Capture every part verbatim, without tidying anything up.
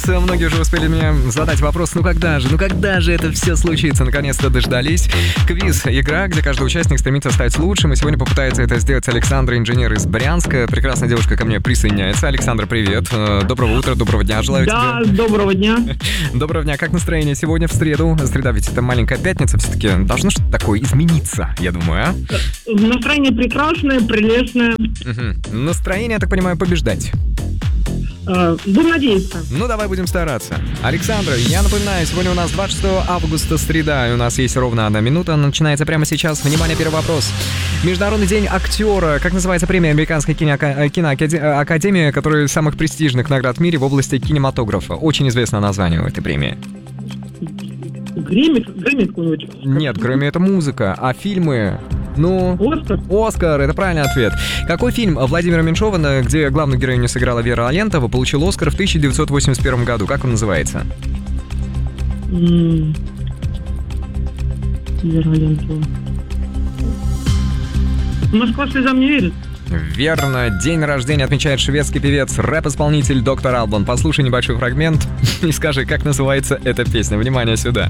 Многие уже успели мне задать вопрос, ну когда же, ну когда же это все случится? Наконец-то дождались. Квиз — игра, где каждый участник стремится стать лучшим, и сегодня попытается это сделать Александра, инженер из Брянска. Прекрасная девушка ко мне присоединяется. Александра, привет. Доброго утра, доброго дня желаю да, тебе. Да, доброго дня. Доброго дня. Как настроение сегодня в среду? Среда ведь это маленькая пятница, все-таки должно что-то такое измениться, я думаю, а? Настроение прекрасное, прелестное. Угу. Настроение, я так понимаю, побеждать. Uh, будем надеяться. Ну, давай будем стараться. Александра, я напоминаю, сегодня у нас двадцать шестого августа, среда, и у нас есть ровно одна минута. Начинается прямо сейчас. Внимание, первый вопрос. Международный день актера. Как называется премия Американской киноакадемии, которая из самых престижных наград в мире в области кинематографа? Очень известное название у этой премии. Грэмми? Грэмми какой-нибудь? Нет, Грэмми — это музыка, а фильмы... Ну, Оскар? Оскар, это правильный ответ. Какой фильм Владимира Меньшова, где главную героиню сыграла Вера Алентова, получил Оскар в тысяча девятьсот восемьдесят первом году? Как он называется? Mm. Вера Алентова. Москва слезам не верит. Верно. День рождения отмечает шведский певец, рэп-исполнитель доктор Албан. Послушай небольшой фрагмент и скажи, как называется эта песня. Внимание сюда.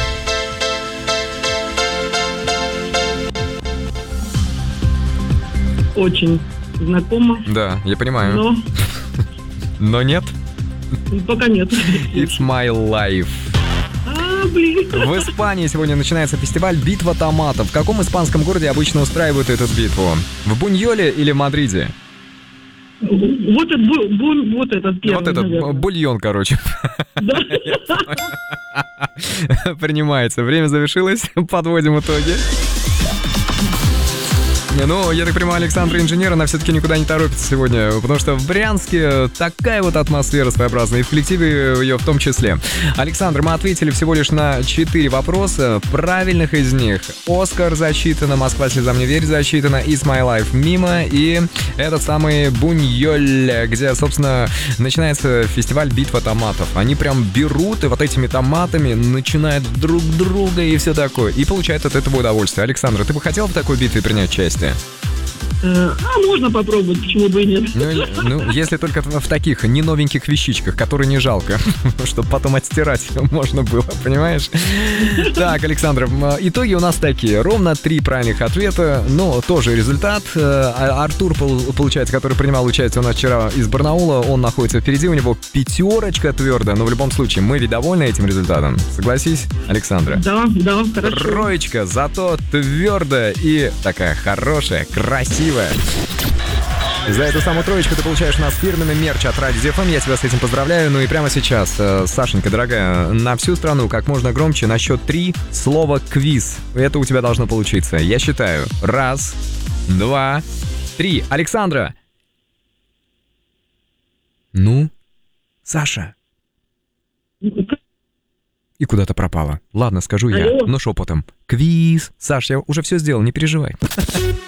Очень знакомо. Да, я понимаю. Но... Но нет? Пока нет. It's my life. А, блин. В Испании сегодня начинается фестиваль «Битва томатов». В каком испанском городе обычно устраивают эту битву? В Буньоле или в Мадриде? Вот этот, бу, вот этот первый, Вот этот наверное. Бульон, короче. Да. Принимается. Время завершилось. Подводим итоги. Ну, я так понимаю, Александра, инженер, она все-таки никуда не торопится сегодня, потому что в Брянске такая вот атмосфера своеобразная, и в коллективе ее в том числе. Александр, мы ответили всего лишь на четыре вопроса. Правильных из них: Оскар засчитано, Москва слезам не верит засчитано, It's My Life мимо, и этот самый Буньоль, где, собственно, начинается фестиваль «Битва томатов». Они прям берут и вот этими томатами начинают друг друга и все такое, и получают от этого удовольствие. Александр, ты бы хотел в такой битве принять участие? А, можно попробовать, почему бы и нет. Ну, ну, если только в таких не новеньких вещичках, которые не жалко, чтобы потом отстирать можно было, понимаешь? Так, Александр, итоги у нас такие. Ровно три правильных ответа, но тоже результат. Артур, получается, который принимал участие у нас вчера из Барнаула, он находится впереди, у него пятерочка твердая, но в любом случае мы ведь довольны этим результатом. Согласись, Александра? Да, да, хорошо. Троечка, зато твердая и такая хорошая, красивая. За эту самую троечку ты получаешь у нас фирменный мерч от Радио эф эм. Я тебя с этим поздравляю. Ну и прямо сейчас, Сашенька, дорогая, на всю страну как можно громче на счет три слово «квиз». Это у тебя должно получиться. Я считаю. Раз, два, три. Александра! Ну, Саша? И куда-то пропала. Ладно, скажу я, Алло. но шепотом. Квиз. Саш, я уже все сделал, не переживай.